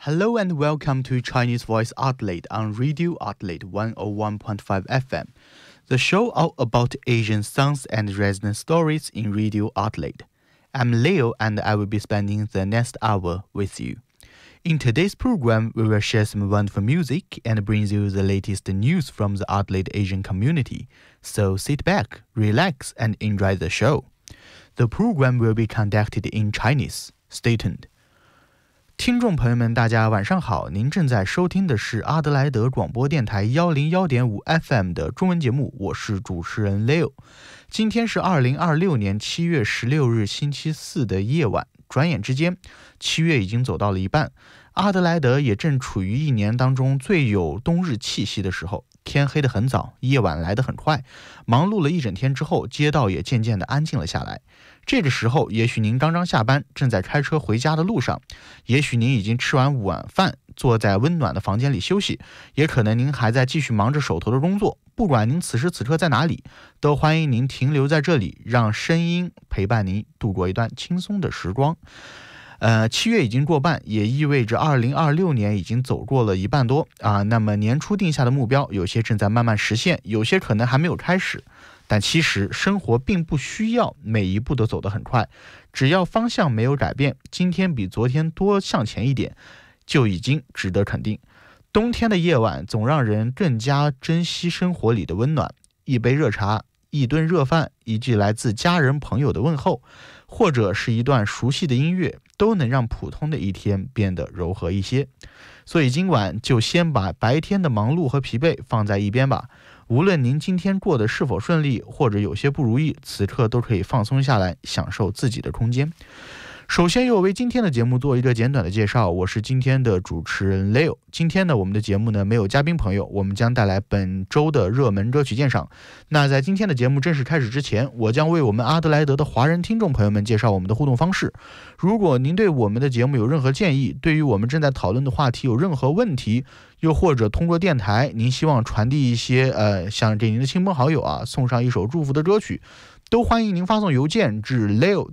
Hello and welcome to Chinese Voice Outlet on Radio Outlet 101.5 FM, the show all about Asian songs and resonant stories in Radio Outlet. I'm Leo and I will be spending the next hour with you. In today's program, we will share some wonderful music and bring you the latest news from the Outlet Asian community. So sit back, relax, and enjoy the show. The program will be conducted in Chinese. Stay tuned. 听众朋友们，大家晚上好！您正在收听的是阿德莱德广播电台101.5 FM 的中文节目，我是主持人 Leo。今天是2026年7月16日星期四的夜晚，转眼之间，7月已经走到了一半，阿德莱德也正处于一年当中最有冬日气息的时候。天黑得很早，夜晚来得很快，忙碌了一整天之后，街道也渐渐地安静了下来。这个时候，也许您刚刚下班，正在开车回家的路上，也许您已经吃完晚饭，坐在温暖的房间里休息，也可能您还在继续忙着手头的工作。不管您此时此刻在哪里，都欢迎您停留在这里，让声音陪伴您度过一段轻松的时光。7月已经过半，也意味着2026年已经走过了一半多啊。那么年初定下的目标，有些正在慢慢实现，有些可能还没有开始。但其实生活并不需要每一步都走得很快，只要方向没有改变，今天比昨天多向前一点，就已经值得肯定。冬天的夜晚总让人更加珍惜生活里的温暖，一杯热茶，一顿热饭，一句来自家人朋友的问候，或者是一段熟悉的音乐，都能让普通的一天变得柔和一些。所以今晚就先把白天的忙碌和疲惫放在一边吧。无论您今天过得是否顺利，或者有些不如意，此刻都可以放松下来，享受自己的空间。首先，我为今天的节目做一个简短的介绍，我是今天的主持人 Leo。今天呢，我们的节目呢没有嘉宾朋友，我们将带来本周的热门歌曲鉴赏。那在今天的节目正式开始之前，我将为我们阿德莱德的华人听众朋友们介绍我们的互动方式。如果您对我们的节目有任何建议，对于我们正在讨论的话题有任何问题，又或者通过电台您希望传递一些想给您的亲朋好友送上一首祝福的歌曲，都欢迎您发送邮件至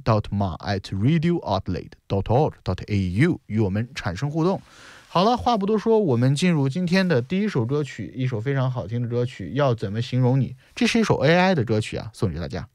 leo.ma@radiooutlet.org.au 与我们产生互动。好了，话不多说，我们进入今天的第一首歌曲，一首非常好听的歌曲，要怎么形容你？这是一首 AI 的歌曲送给大家。